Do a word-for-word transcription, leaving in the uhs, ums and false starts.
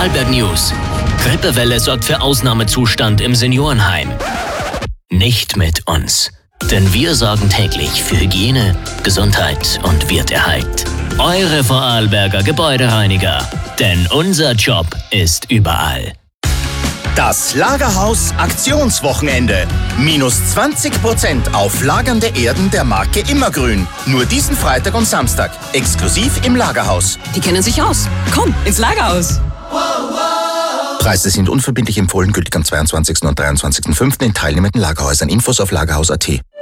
Vorarlberg News. Grippewelle sorgt für Ausnahmezustand im Seniorenheim. Nicht mit uns. Denn wir sorgen täglich für Hygiene, Gesundheit und Wirterhalt. Eure Vorarlberger Gebäudereiniger. Denn unser Job ist überall. Das Lagerhaus Aktionswochenende. Minus zwanzig Prozent auf lagernde Erden der Marke Immergrün. Nur diesen Freitag und Samstag. Exklusiv im Lagerhaus. Die kennen sich aus. Komm, ins Lagerhaus. Preise sind unverbindlich empfohlen, gültig am zweiundzwanzigsten und dreiundzwanzigsten fünften in teilnehmenden Lagerhäusern. Infos auf lagerhaus punkt at.